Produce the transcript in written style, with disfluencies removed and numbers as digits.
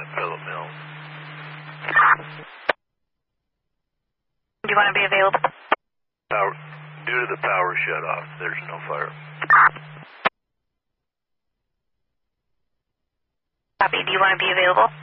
Phillip Mills. Do you want to be available? Due to the power shut off, there's no fire. Copy. Do you want to be available?